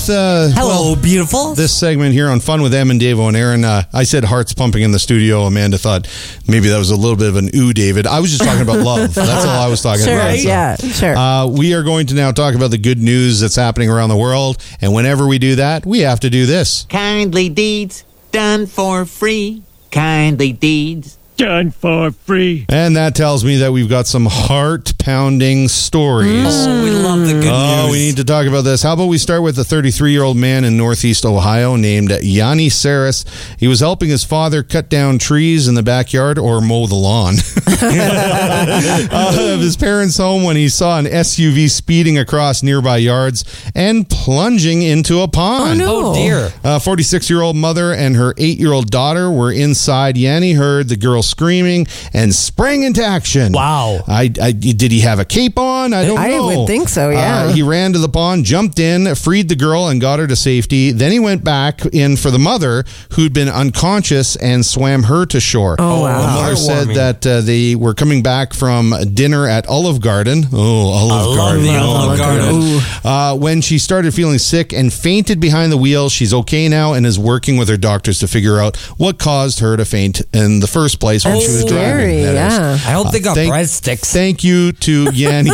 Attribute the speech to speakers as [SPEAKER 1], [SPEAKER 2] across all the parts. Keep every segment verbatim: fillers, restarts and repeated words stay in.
[SPEAKER 1] Uh,
[SPEAKER 2] Hello,
[SPEAKER 1] well,
[SPEAKER 2] beautiful.
[SPEAKER 1] This segment here on Fun with Em and Davo and Aaron. Uh, I said hearts pumping in the studio. Amanda thought maybe that was a little bit of an ooh, David. I was just talking about love. That's all I was talking
[SPEAKER 3] sure,
[SPEAKER 1] about. So,
[SPEAKER 3] yeah, sure.
[SPEAKER 1] Uh, we are going to now talk about the good news that's happening around the world. And whenever we do that, we have to do this.
[SPEAKER 4] Kindly deeds done for free. Kindly deeds
[SPEAKER 5] done for free.
[SPEAKER 1] And that tells me that we've got some heart-pounding stories.
[SPEAKER 2] Oh, we love the good
[SPEAKER 1] Oh,
[SPEAKER 2] news.
[SPEAKER 1] we need to talk about this. How about we start with a thirty-three-year-old man in Northeast Ohio named Yanni Saris. He was helping his father cut down trees in the backyard or mow the lawn uh, of his parents' home when he saw an S U V speeding across nearby yards and plunging into a pond.
[SPEAKER 3] Oh, no.
[SPEAKER 2] Oh, dear.
[SPEAKER 1] A forty-six-year-old mother and her eight-year-old daughter were inside. Yanni heard the girl screaming and sprang into action.
[SPEAKER 2] Wow.
[SPEAKER 1] I, I did he have a cape on? I don't
[SPEAKER 3] I
[SPEAKER 1] know.
[SPEAKER 3] would think so, yeah.
[SPEAKER 1] Uh, he ran to the pond, jumped in, freed the girl, and got her to safety. Then he went back in for the mother, who'd been unconscious, and swam her to shore.
[SPEAKER 3] Oh, wow.
[SPEAKER 1] The mother said
[SPEAKER 2] Heartwarming.
[SPEAKER 1] that uh, they were coming back from dinner at Olive Garden. Oh, Olive
[SPEAKER 2] I love
[SPEAKER 1] Garden.
[SPEAKER 2] the
[SPEAKER 1] Oh,
[SPEAKER 2] Olive
[SPEAKER 1] my
[SPEAKER 2] Garden.
[SPEAKER 1] goodness. Uh, when she started feeling sick and fainted behind the wheel, she's okay now and is working with her doctors to figure out what caused her to faint in the first place when
[SPEAKER 3] That's
[SPEAKER 1] she was
[SPEAKER 3] scary,
[SPEAKER 1] driving. that is.
[SPEAKER 3] yeah.
[SPEAKER 2] I hope they got
[SPEAKER 1] Thank-
[SPEAKER 2] breadsticks.
[SPEAKER 1] Thank you to Yanni.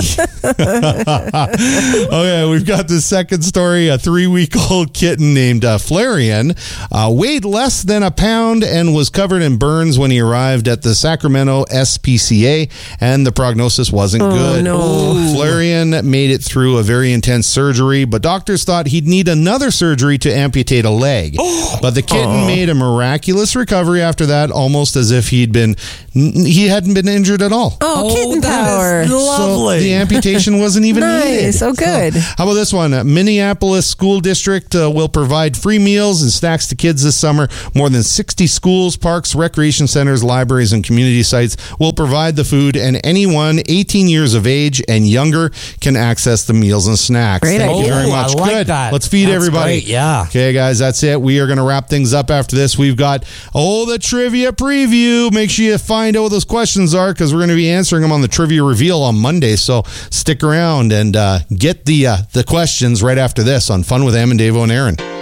[SPEAKER 1] Okay, we've got the second story. A three-week-old kitten named uh, Flarian uh, weighed less than a pound and was covered in burns when he arrived at the Sacramento S P C A, and the prognosis wasn't
[SPEAKER 3] Oh,
[SPEAKER 1] good.
[SPEAKER 3] no.
[SPEAKER 1] Flarian made it through a very intense surgery, but doctors thought he'd need another surgery to amputate a leg. But the kitten made a miraculous recovery after that, almost as if he'd been he hadn't been injured at all.
[SPEAKER 3] Oh, kitten
[SPEAKER 2] that
[SPEAKER 3] power.
[SPEAKER 2] is
[SPEAKER 1] So
[SPEAKER 2] lovely.
[SPEAKER 1] the amputation wasn't even needed.
[SPEAKER 3] Nice. Oh, good.
[SPEAKER 1] How about this one? Uh, Minneapolis School District uh, will provide free meals and snacks to kids this summer. More than sixty schools, parks, recreation centers, libraries, and community sites will provide the food, and anyone eighteen years of age and younger can access the meals and snacks.
[SPEAKER 3] Great
[SPEAKER 1] Thank you
[SPEAKER 3] idea.
[SPEAKER 1] very
[SPEAKER 2] Oh, I
[SPEAKER 1] much.
[SPEAKER 2] like
[SPEAKER 1] Good.
[SPEAKER 2] that.
[SPEAKER 1] Let's feed
[SPEAKER 2] That's
[SPEAKER 1] everybody.
[SPEAKER 2] great, yeah.
[SPEAKER 1] Okay, guys, that's it. We are going to wrap things up after this. We've got, oh, the trivia preview. Make sure you find out what those questions are, because we're going to be answering them on the trivia reveal on Monday. So stick around and uh, get the uh, the questions right after this on Fun with Em and Davo and Aaron.